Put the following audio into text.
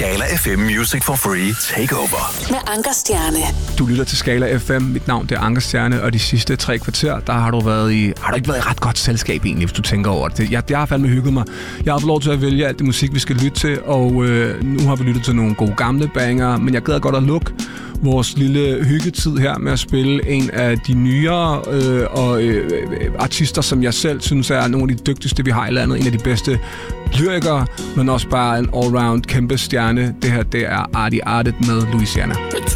Skala FM Music for Free Takeover. Med Anker Stjerne. Du lytter til Skala FM. Mit navn det er Anker Stjerne, og de sidste 3 kvarter, der har du ikke været i ret godt selskab egentlig, hvis du tænker over det. Jeg har fandme hygget mig. Jeg har fået lov til at vælge alt det musik, vi skal lytte til, og nu har vi lyttet til nogle gode gamle banger, men jeg gad godt at lukke vores lille hyggetid her med at spille en af de nyere artister, som jeg selv synes er nogle af de dygtigste, vi har i landet. En af de bedste lyrikere, men også bare en allround kæmpe stjerne. Det her, det er Artie Artet med Louisiana.